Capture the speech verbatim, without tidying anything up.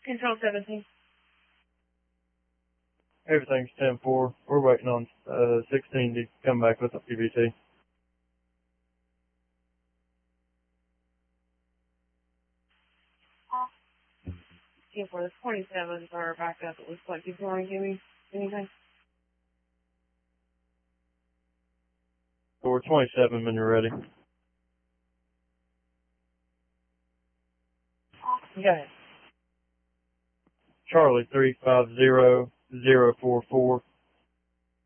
Control seventeen. Everything's ten four. We're waiting on uh, sixteen to come back with a P B T. ten four, the twenty-sevens are back up. It looks like. Did you want to give me anything? We're twenty-seven when you're ready. Go ahead. Charlie three five zero zero four four.